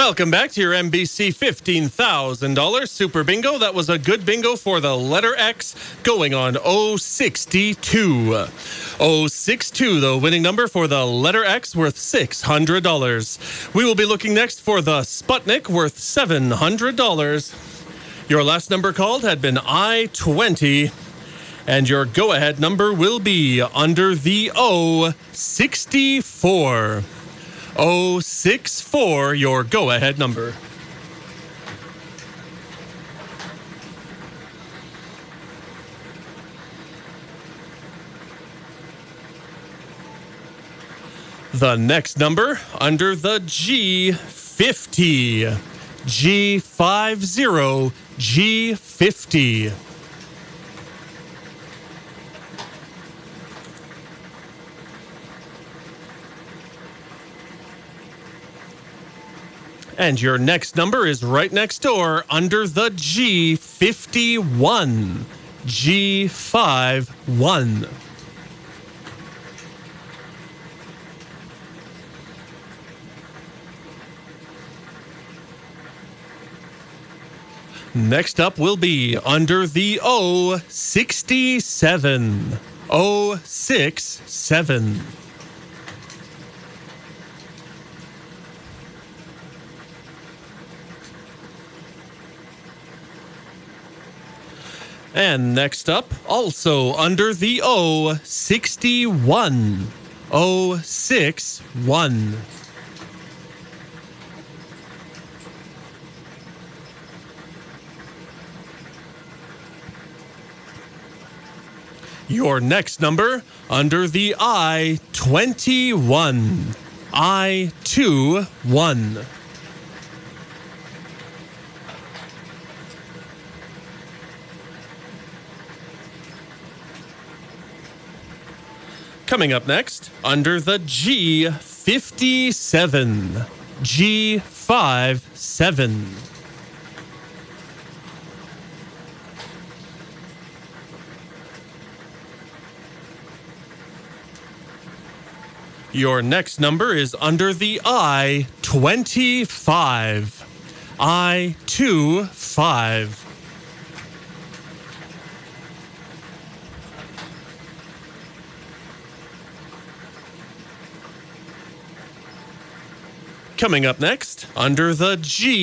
Welcome back to your MBC $15,000 Super Bingo. That was a good bingo for the letter X, going on 062. 062, the winning number for the letter X, worth $600. We will be looking next for the Sputnik, worth $700. Your last number called had been I-20, and your go-ahead number will be under the 064. 064, your go-ahead number. The next number under the G50. G50, G50. And your next number is right next door under the G51. G51. Next up will be under the 067. 067. And next up, also under the 061. 061. Your next number under the I-21. I-21. Coming up next, under the G57. G57. Your next number is under the I-25. I-25. Coming up next, under the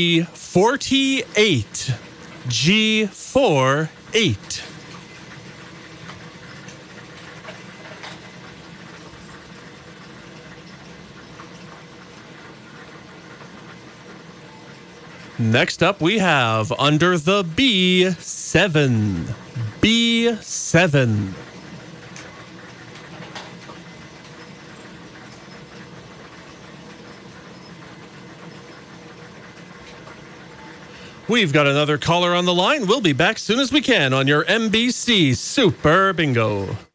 G48. G48. Next up, we have under the B7. B7. We've got another caller on the line. We'll be back soon as we can on your MBC Super Bingo.